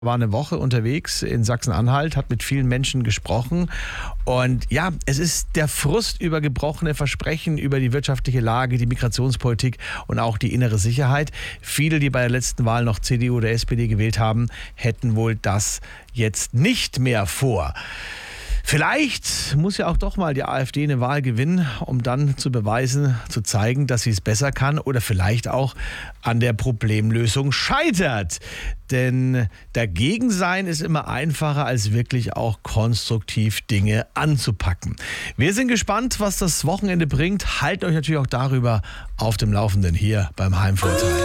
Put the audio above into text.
War eine Woche unterwegs in Sachsen-Anhalt, hat mit vielen Menschen gesprochen. Und ja, es ist der Frust über gebrochene Versprechen, über die wirtschaftliche Lage, die Migrationspolitik und auch die innere Sicherheit. Viele, die bei der letzten Wahl noch CDU oder SPD gewählt haben, hätten wohl das jetzt nicht mehr vor. Vielleicht muss ja auch doch mal die AfD eine Wahl gewinnen, um dann zu beweisen, zu zeigen, dass sie es besser kann oder vielleicht auch an der Problemlösung scheitert. Denn dagegen sein ist immer einfacher, als wirklich auch konstruktiv Dinge anzupacken. Wir sind gespannt, was das Wochenende bringt. Haltet euch natürlich auch darüber auf dem Laufenden hier beim Heimvorteil.